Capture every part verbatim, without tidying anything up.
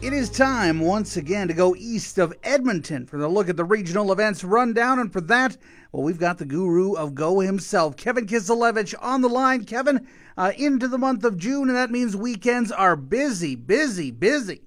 It is time once again to go east of Edmonton for the look at the regional events rundown. And for that, well, we've got the guru of Go himself, Kevin Kiselevich, on the line. Kevin, uh, into the month of June, and that means weekends are busy, busy, busy.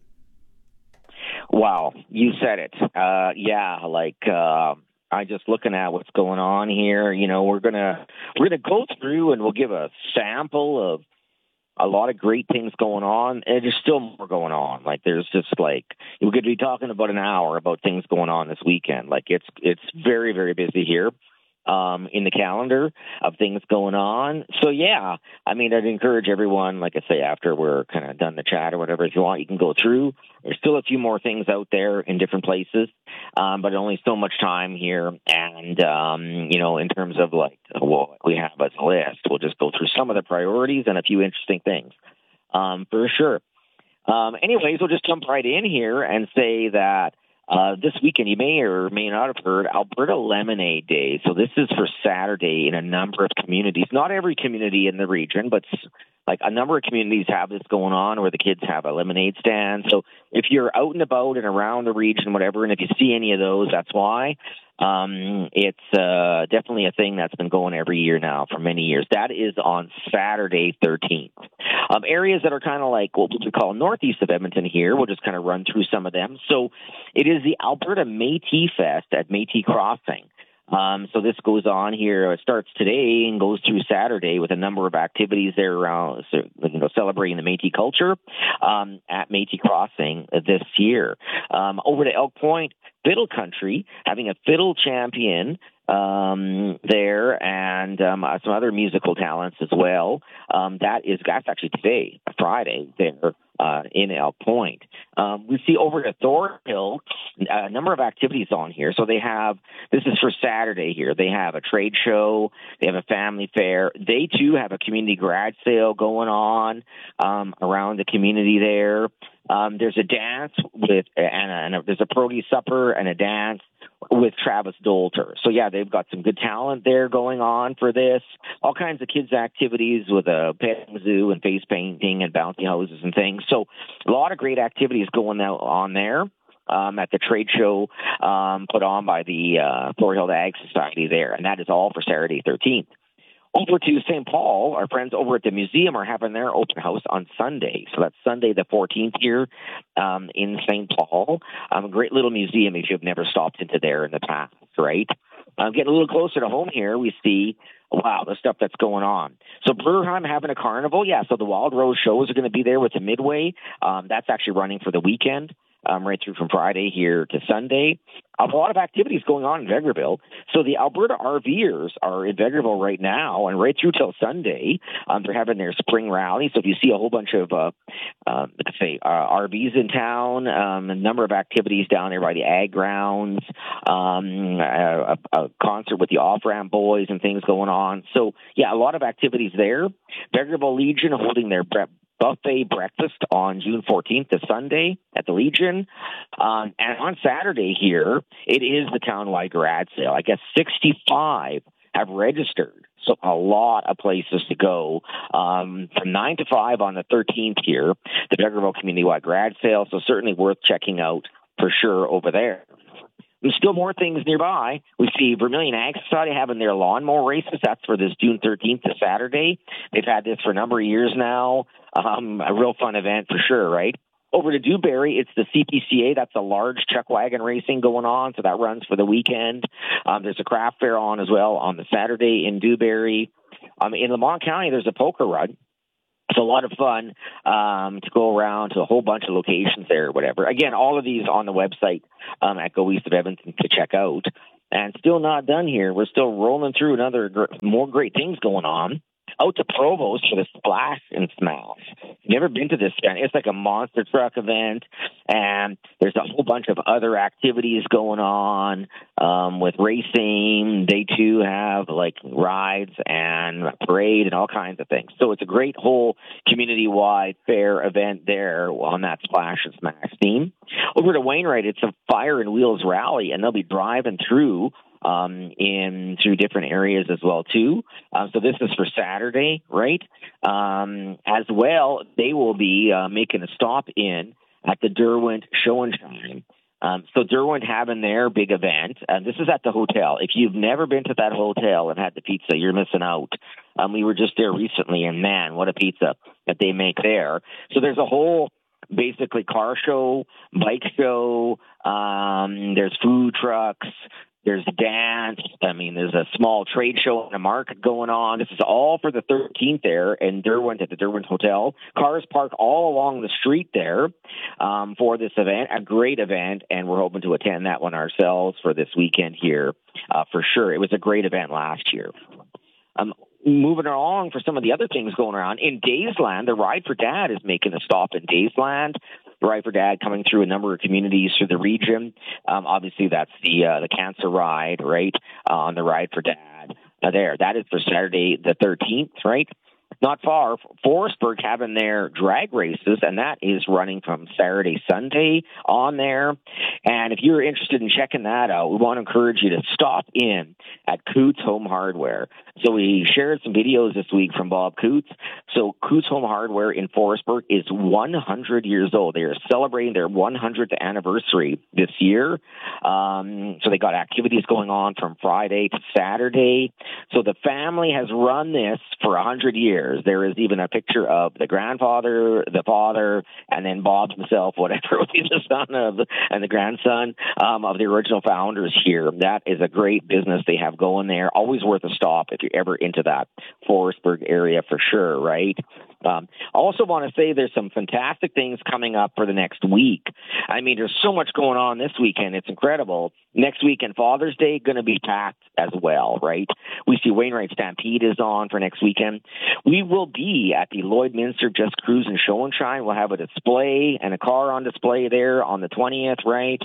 Wow, you said it. Uh, yeah, like uh, I just looking at what's going on here. You know, we're gonna we're gonna go through and we'll give a sample of a lot of great things going on, and there's still more going on. Like there's just like we could be talking about an hour about things going on this weekend. Like it's it's very very busy here um, in the calendar of things going on. So yeah, I mean I'd encourage everyone, like I say, after we're kind of done the chat or whatever, if you want, you can go through. There's still a few more things out there in different places, um, but only so much time here. And, um, you know, in terms of like what we have as a list, we'll just go through some of the priorities and a few interesting things um, for sure. Um, anyways, we'll just jump right in here and say that uh, this weekend, you may or may not have heard Alberta Lemonade Day. So this is for Saturday in a number of communities. Not every community in the region, but like a number of communities have this going on where the kids have a lemonade stand. So if you're out and about and around the region, whatever, and if you see any of those, that's why. Um, it's uh, definitely a thing that's been going every year now for many years. That is on Saturday thirteenth. Um, areas that are kind of like what we call northeast of Edmonton here, we'll just kind of run through some of them. So it is the Alberta Métis Fest at Métis Crossing. Um, so this goes on here. It starts today and goes through Saturday with a number of activities there around, you know, celebrating the Métis culture um, at Métis Crossing this year. Um, over to Elk Point, Fiddle Country, having a fiddle champion um, there and um, uh, some other musical talents as well. Um, that is that's actually today, Friday, there uh, in Elk Point. Um, we see over to Thornhill a number of activities on here. So they have, this is for Saturday here, they have a trade show, they have a family fair. They too have a community garage sale going on um, around the community there. Um, there's a dance with, and, a, and a, there's a pierogi supper and a dance with Travis Dolter. So yeah, they've got some good talent there going on for this. All kinds of kids' activities with a petting zoo and face painting and bouncy houses and things. So a lot of great activities going out on there. Um, at the trade show um, put on by the uh, Thornhill Ag Society there, and that is all for Saturday thirteenth. Over to Saint Paul, our friends over at the museum are having their open house on Sunday. So that's Sunday the fourteenth here um, in Saint Paul. Um, a great little museum if you've never stopped into there in the past, right? Um, getting a little closer to home here, we see, wow, the stuff that's going on. So Bruderheim having a carnival. Yeah, so the Wild Rose shows are going to be there with the Midway. Um, that's actually running for the weekend. Um, right through from Friday here to Sunday. A lot of activities going on in Vegreville. So the Alberta RVers are in Vegreville right now and right through till Sunday. Um, they're having their spring rally. So if you see a whole bunch of, uh, uh, let's say, uh, R Vs in town, um, a number of activities down there by the ag grounds, um, a, a concert with the off-ramp boys and things going on. So, yeah, a lot of activities there. Vegreville Legion holding their prep buffet breakfast on June fourteenth, this Sunday at the Legion. Um, and on Saturday here, it is the townwide garage sale. I guess sixty-five have registered. So a lot of places to go. Um, from nine to five on the thirteenth here, the Vegreville Community-wide garage sale. So certainly worth checking out for sure over there. There's still more things nearby. We see Vermilion Ag Society having their lawnmower races. That's for this June thirteenth to Saturday. They've had this for a number of years now. Um, a real fun event for sure, right? Over to Dewberry, it's the C P C A. That's a large chuck wagon racing going on, so that runs for the weekend. Um, there's a craft fair on as well on the Saturday in Dewberry. Um, in Lamont County, there's a poker run. It's a lot of fun um, to go around to a whole bunch of locations there or whatever. Again, all of these on the website um, at Go East of Edmonton to check out. And still not done here. We're still rolling through another gr- more great things going on. Out to Provost for the Splash and Smash. Never been to this event. It's like a monster truck event, and there's a whole bunch of other activities going on um, with racing. They too have like rides and a parade and all kinds of things. So it's a great whole community-wide fair event there on that Splash and Smash theme. Over to Wainwright, it's a Fire and Wheels rally, and they'll be driving through um, in through different areas as well too. Um, so this is for Saturday, right? Um, as well, they will be uh, making a stop in at the Derwent Show and Shine. Um, so Derwent having their big event, and this is at the hotel. If you've never been to that hotel and had the pizza, you're missing out. Um, we were just there recently, and man, what a pizza that they make there. So there's a whole basically car show, bike show, um, there's food trucks, there's dance. I mean, there's a small trade show and a market going on. This is all for the thirteenth there in Derwent at the Derwent Hotel. Cars park all along the street there um, for this event, a great event, and we're hoping to attend that one ourselves for this weekend here uh, for sure. It was a great event last year. Um, moving along for some of the other things going around, in Daysland, the Ride for Dad is making a stop in Daysland. The Ride for Dad coming through a number of communities through the region. Um, obviously, that's the uh, the cancer ride, right, uh, on the Ride for Dad uh, there. That is for Saturday the thirteenth, right? Not far, Forestburg having their drag races, and that is running from Saturday, Sunday on there. And if you're interested in checking that out, we want to encourage you to stop in at Coots Home Hardware. So we shared some videos this week from Bob Coots. So Coots Home Hardware in Forestburg is one hundred years old. They are celebrating their one hundredth anniversary this year. Um, so they got activities going on from Friday to Saturday. So the family has run this for one hundred years. There is even a picture of the grandfather, the father, and then Bob himself, whatever, the son of the, and the grandson um, of the original founders here. That is a great business they have going there. Always worth a stop if you're ever into that Forestburg area for sure, right? Um, I also want to say there's some fantastic things coming up for the next week. I mean, there's so much going on this weekend. It's incredible. Next weekend, Father's Day, going to be packed as well, right? We see Wainwright Stampede is on for next weekend. We will be at the Lloydminster Just Cruise and Show and Shine. We'll have a display and a car on display there on the twentieth, right?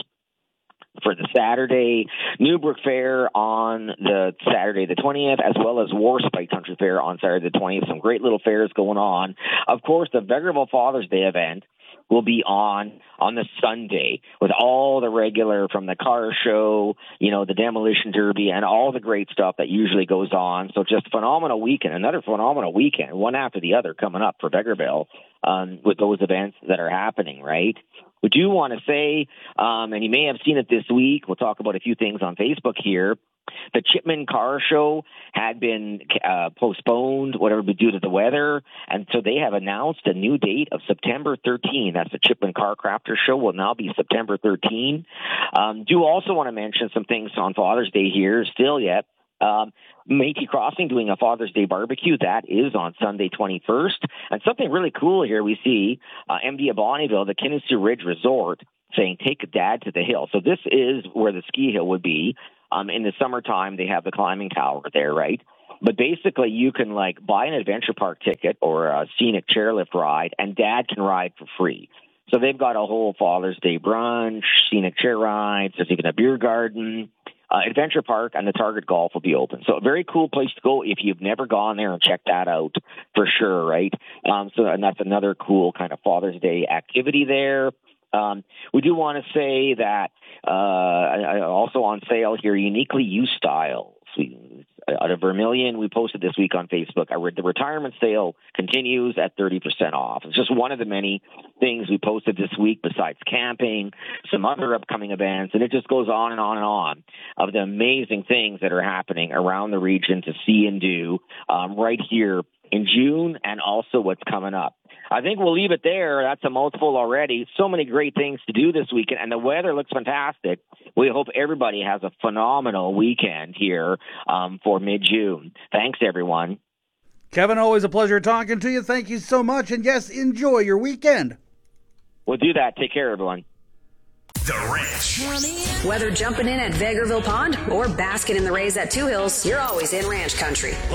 For the Saturday, Newbrook Fair on the Saturday the twentieth, as well as Warspite Country Fair on Saturday the twentieth. Some great little fairs going on. Of course, the Vegreville Father's Day event will be on on the Sunday with all the regular, from the car show, you know, the demolition derby, and all the great stuff that usually goes on. So just phenomenal weekend, another phenomenal weekend, one after the other coming up for Vegreville um, with those events that are happening, right? We do want to say, um, and you may have seen it this week, we'll talk about a few things on Facebook here. The Chipman Car Show had been uh, postponed, whatever, due to the weather, and so they have announced a new date of September thirteenth. That's the Chipman Car Crafter Show will now be September thirteenth. Um, do also want to mention some things on Father's Day here, still yet. Um, Métis Crossing doing a Father's Day barbecue. That is on Sunday twenty-first. And something really cool here we see, uh, M D of Bonnyville, the Kinnison Ridge Resort, saying, take Dad to the hill. So this is where the ski hill would be. Um, in the summertime, they have the climbing tower there, right? But basically, you can, like, buy an adventure park ticket or a scenic chairlift ride, and Dad can ride for free. So they've got a whole Father's Day brunch, scenic chair rides. There's even a beer garden. Uh, Adventure Park and the Target Golf will be open. So a very cool place to go if you've never gone there, and check that out for sure, right? Um, so and that's another cool kind of Father's Day activity there. Um, we do want to say that uh, also on sale here, Uniquely You Styles. We, out of Vermilion, we posted this week on Facebook. Our, the retirement sale continues at thirty percent off. It's just one of the many things we posted this week besides camping, some other upcoming events, and it just goes on and on and on of the amazing things that are happening around the region to see and do um, right here in June, and also what's coming up. I think we'll leave it there. That's a mouthful already. So many great things to do this weekend, and the weather looks fantastic. We hope everybody has a phenomenal weekend here um, for mid-June. Thanks, everyone. Kevin, always a pleasure talking to you. Thank you so much, and yes, enjoy your weekend. We'll do that. Take care, everyone. The Ranch. Whether jumping in at Vegreville Pond or basking in the rays at Two Hills, you're always in ranch country.